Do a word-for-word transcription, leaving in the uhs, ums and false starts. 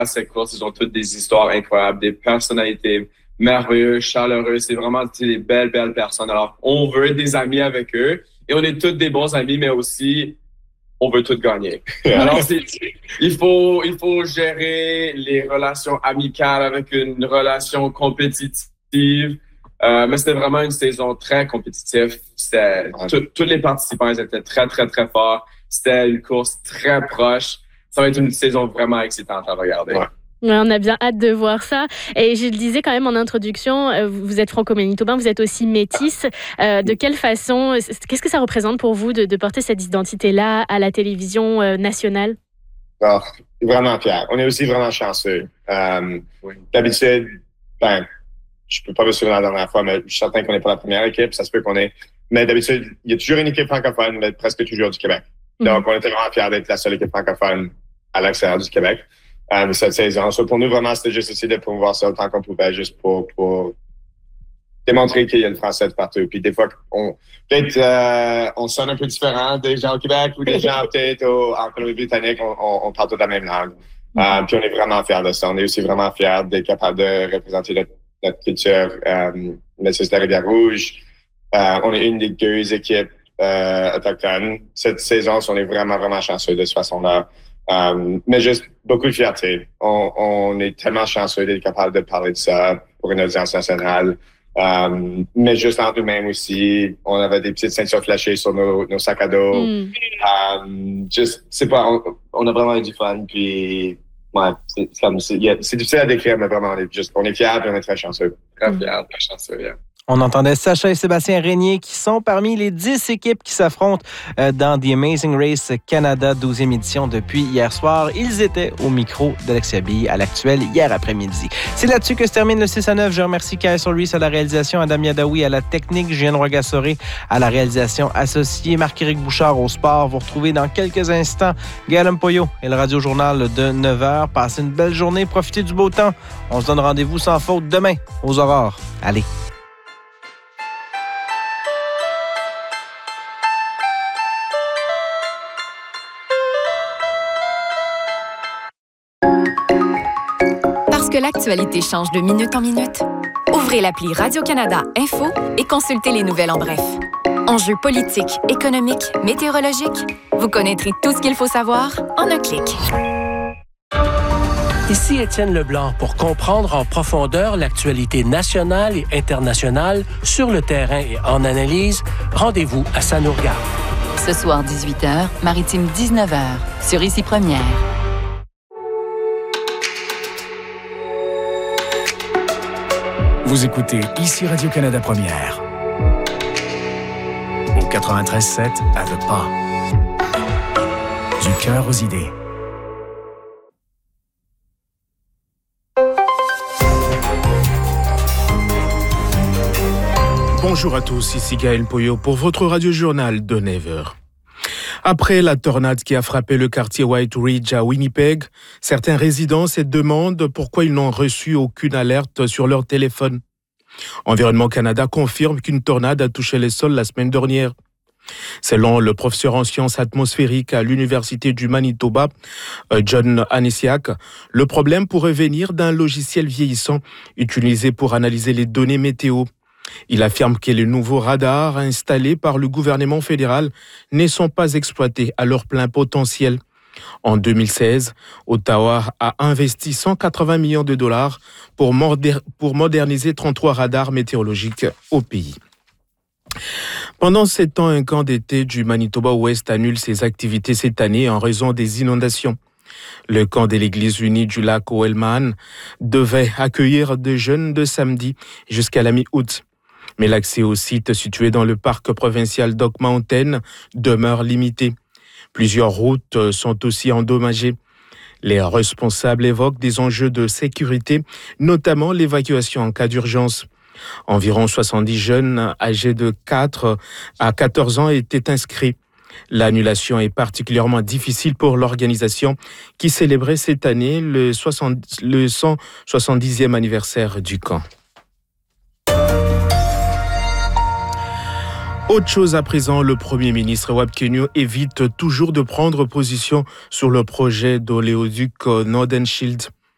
cette course. Ils ont toutes des histoires incroyables, des personnalités merveilleuses, chaleureuses. C'est vraiment des belles, belles personnes. Alors, on veut des amis avec eux et on est tous des bons amis, mais aussi, on veut tous gagner. Alors, c'est, il faut, il faut gérer les relations amicales avec une relation compétitive. Euh, mais c'était vraiment une saison très compétitive. C'était, tout, tous les participants ils étaient très, très, très forts. C'était une course très proche. Ça va être une saison vraiment excitante à regarder. Ouais. Ouais, on a bien hâte de voir ça. Et je le disais quand même en introduction, vous êtes franco-manitobain, vous êtes aussi métis. Euh, de quelle façon, qu'est-ce que ça représente pour vous de, de porter cette identité-là à la télévision euh, nationale? Oh, vraiment fier. On est aussi vraiment chanceux. Euh, oui. D'habitude, ben, je peux pas me souvenir la dernière fois, mais je suis certain qu'on n'est pas la première équipe. Ça se peut qu'on est. Mais d'habitude, il y a toujours une équipe francophone, mais presque toujours du Québec. Mm-hmm. Donc, on était vraiment fiers d'être la seule équipe francophone à l'extérieur du Québec. Euh, cette saison. So, pour nous, vraiment, c'était juste aussi de promouvoir ça autant qu'on pouvait, juste pour, pour démontrer qu'il y a le français de partout. Puis des fois, on, peut-être, euh, on sonne un peu différent des gens au Québec ou des gens peut-être au, en Colombie-Britannique, on, on, on parle toute la même langue. Euh, puis on est vraiment fiers de ça. On est aussi vraiment fiers d'être capable de représenter notre, notre culture. Euh, mais c'est la Rivière-Rouge. Euh, on est une des deux équipes euh, autochtones. Cette saison, on est vraiment, vraiment chanceux de cette façon-là. Um, mais juste beaucoup de fierté. On, on est tellement chanceux d'être capable de parler de ça pour une audience nationale. Um, mais juste entre nous-mêmes aussi, on avait des petites ceintures flashées sur nos, nos sacs à dos. Mm. Um, juste, c'est pas, on, on a vraiment eu du fun. Puis, ouais, c'est, c'est, comme, c'est, yeah, c'est difficile à décrire, mais vraiment, on est juste, on est fiers et on est très chanceux. Très fiers, très chanceux, yeah. On entendait Sacha et Sébastien Régnier qui sont parmi les dix équipes qui s'affrontent dans The Amazing Race Canada, douzième édition depuis hier soir. Ils étaient au micro d'Alexia Bille à l'actuel hier après-midi. C'est là-dessus que se termine le six à neuf. Je remercie Kyle Reese à la réalisation, Adam Yadawi à la technique, Julien Roy-Gassoré à la réalisation associée, Marc-Éric Bouchard au sport. Vous retrouvez dans quelques instants Gaël Mpoyo et le Radio-Journal de neuf heures. Passez une belle journée, profitez du beau temps. On se donne rendez-vous sans faute demain aux aurores. Allez. Que l'actualité change de minute en minute? Ouvrez l'appli Radio-Canada Info et consultez les nouvelles en bref. Enjeux politiques, économiques, météorologiques, vous connaîtrez tout ce qu'il faut savoir en un clic. Ici Étienne Leblanc pour comprendre en profondeur l'actualité nationale et internationale sur le terrain et en analyse. Rendez-vous à Ça nous regarde. Ce soir dix-huit heures, Maritime dix-neuf heures, sur Ici Première. Vous écoutez Ici Radio-Canada Première. Au quatre-vingt-treize sept à The Pas. Du cœur aux idées. Bonjour à tous, ici Gaël Mpoyo pour votre radio-journal de neuf heures. Après la tornade qui a frappé le quartier White Ridge à Winnipeg, certains résidents se demandent pourquoi ils n'ont reçu aucune alerte sur leur téléphone. Environnement Canada confirme qu'une tornade a touché les sols la semaine dernière. Selon le professeur en sciences atmosphériques à l'Université du Manitoba, John Anisiak, le problème pourrait venir d'un logiciel vieillissant utilisé pour analyser les données météo. Il affirme que les nouveaux radars installés par le gouvernement fédéral ne sont pas exploités à leur plein potentiel. En deux mille seize, Ottawa a investi cent quatre-vingts millions de dollars pour, moder- pour moderniser trente-trois radars météorologiques au pays. Pendant sept ans, un camp d'été du Manitoba-Ouest annule ses activités cette année en raison des inondations. Le camp de l'Église unie du lac Oelman devait accueillir des jeunes de samedi jusqu'à la mi-août. Mais l'accès au site situé dans le parc provincial d'Oak Mountain demeure limité. Plusieurs routes sont aussi endommagées. Les responsables évoquent des enjeux de sécurité, notamment l'évacuation en cas d'urgence. Environ soixante-dix jeunes âgés de quatre à quatorze ans étaient inscrits. L'annulation est particulièrement difficile pour l'organisation qui célébrait cette année le, soixante, le cent soixante-dixième anniversaire du camp. Autre chose à présent, le Premier ministre Wab Kinew évite toujours de prendre position sur le projet d'oléoduc Northern Shield.